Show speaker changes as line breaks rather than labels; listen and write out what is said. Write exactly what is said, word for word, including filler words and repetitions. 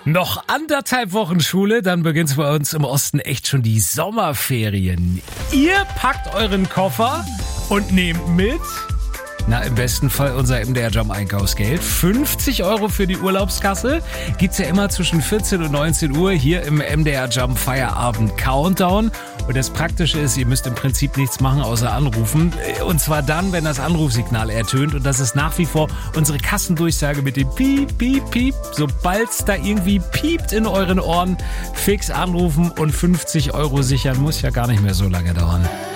Noch anderthalb Wochen Schule, dann beginnt bei uns im Osten echt schon die Sommerferien. Ihr packt euren Koffer und nehmt mit, na im besten Fall unser M D R Jump Einkaufsgeld. fünfzig Euro für die Urlaubskasse. Gibt's ja immer zwischen vierzehn und neunzehn Uhr hier im M D R Jump Feierabend Countdown. Und das Praktische ist, ihr müsst im Prinzip nichts machen, außer anrufen. Und zwar dann, wenn das Anrufsignal ertönt. Und das ist nach wie vor unsere Kassendurchsage mit dem Piep, Piep, Piep. Sobald's da irgendwie piept in euren Ohren, fix anrufen und fünfzig Euro sichern. Muss ja gar nicht mehr so lange dauern.